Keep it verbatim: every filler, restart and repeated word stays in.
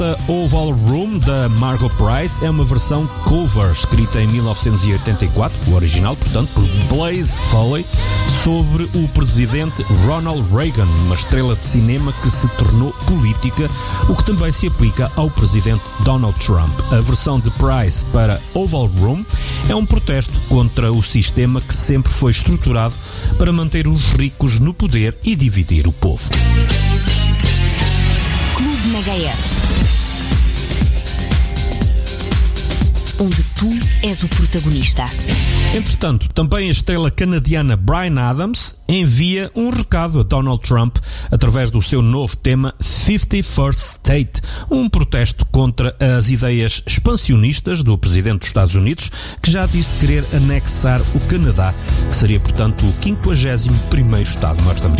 A Oval Room, da Margot Price, é uma versão cover, escrita em mil novecentos e oitenta e quatro, o original, portanto, por Blaze Foley, sobre o presidente Ronald Reagan, uma estrela de cinema que se tornou política, o que também se aplica ao presidente Donald Trump. A versão de Price para Oval Room é um protesto contra o sistema que sempre foi estruturado para manter os ricos no poder e dividir o povo. Clube Megahertz, onde tu és o protagonista. Entretanto, também a estrela canadiana Bryan Adams envia um recado a Donald Trump através do seu novo tema fifty-first State, um protesto contra as ideias expansionistas do presidente dos Estados Unidos, que já disse querer anexar o Canadá, que seria, portanto, o quinquagésimo primeiro Estado norte-americano.